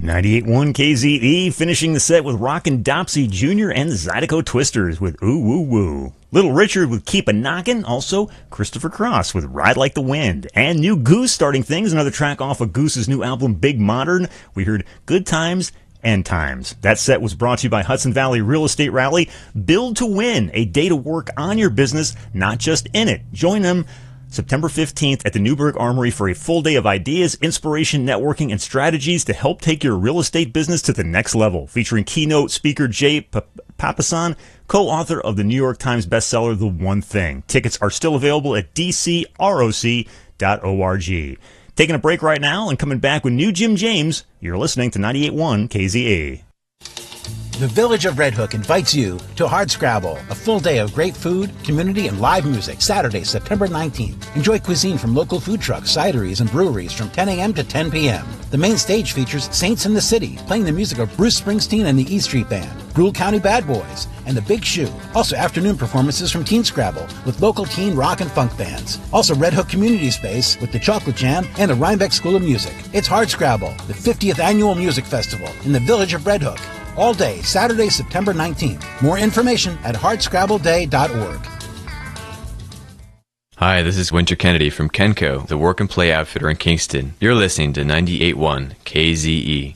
98.1 KZE finishing the set with Rockin' Dopsy Jr. and the Zydeco Twisters with Ooh Woo Woo. Little Richard with Keep a Knockin', also Christopher Cross with Ride Like the Wind. And New Goose starting things, another track off of Goose's new album Big Modern. We heard Good Times, End Times. That set was brought to you by Hudson Valley Real Estate Rally. Build to Win, a day to work on your business, not just in it. Join them September 15th at the Newburgh Armory for a full day of ideas, inspiration, networking, and strategies to help take your real estate business to the next level. Featuring keynote speaker Jay Papasan, co-author of the New York Times bestseller The One Thing. Tickets are still available at dcroc.org. Taking a break right now and coming back with new Jim James. You're listening to 98.1 KZA. The Village of Red Hook invites you to Hardscrabble, a full day of great food, community, and live music, Saturday, September 19th. Enjoy cuisine from local food trucks, cideries, and breweries from 10 a.m. to 10 p.m. The main stage features Saints in the City, playing the music of Bruce Springsteen and the E Street Band, Brule County Bad Boys, and the Big Shoe. Also afternoon performances from Teen Scrabble with local teen rock and funk bands. Also Red Hook Community Space with the Chocolate Jam and the Rhinebeck School of Music. It's Hardscrabble, the 50th Annual Music Festival in the Village of Red Hook. All day, Saturday, September 19th. More information at hardscrabbleday.org. Hi, this is Winter Kennedy from Kenco, the work and play outfitter in Kingston. You're listening to 98.1 KZE.